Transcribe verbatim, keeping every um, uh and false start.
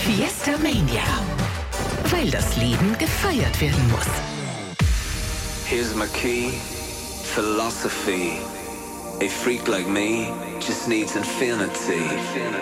Fiesta Mania. Weil das Leben gefeiert werden muss. Here's my key, philosophy. A freak like me just needs infinity.